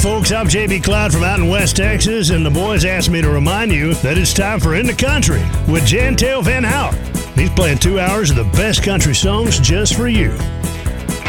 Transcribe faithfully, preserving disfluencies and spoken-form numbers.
folks, I'm J B Cloud from out in West Texas, and the boys asked me to remind you that it's time for In the Country with Jantel Van Houwer. He's playing two hours of the best country songs just for you.